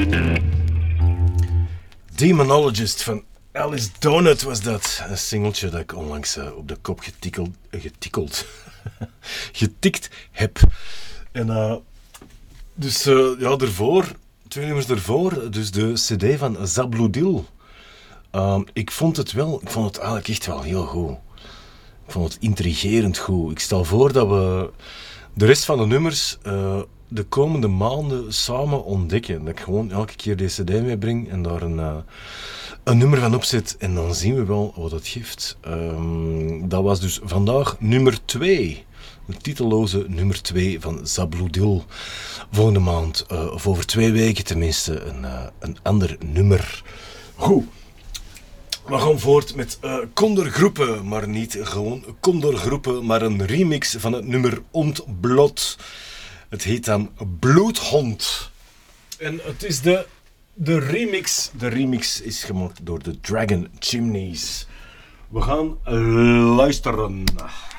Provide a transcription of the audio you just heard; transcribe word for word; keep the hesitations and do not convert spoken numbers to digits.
Demonologist van Alice Donut was dat. Een singeltje dat ik onlangs uh, op de kop getikkeld, uh, getikkeld, getikt heb. En uh, dus uh, ja, daarvoor, twee nummers daarvoor, dus de cd van Zabludil. Uh, ik vond het wel, ik vond het eigenlijk echt wel heel goed. Ik vond het intrigerend goed. Ik stel voor dat we de rest van de nummers uh, de komende maanden samen ontdekken. Dat ik gewoon elke keer deze cd meebreng en daar een, uh, een nummer van opzet. En dan zien we wel wat het geeft. Um, dat was dus vandaag nummer twee. De titelloze nummer twee van Zabludil. Volgende maand, uh, of over twee weken tenminste, een, uh, een ander nummer. Goed. We gaan voort met uh, Condorgroepen, maar niet gewoon Condorgroepen, maar een remix van het nummer Ontblot. Het heet dan Bloedhond. En het is de, de remix. De remix is gemaakt door de Dragon Chimneys. We gaan luisteren.